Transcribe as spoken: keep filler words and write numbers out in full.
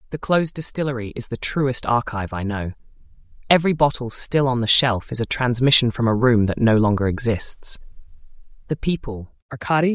The closed distillery is the truest archive I know. Every bottle still on the shelf is a transmission from a room that no longer exists. The people, Arkady